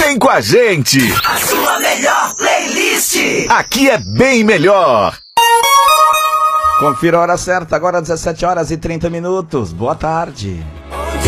Vem com a gente! A sua melhor playlist! Aqui é bem melhor! Confira a hora certa, agora 17 horas e 30 minutos. Boa tarde.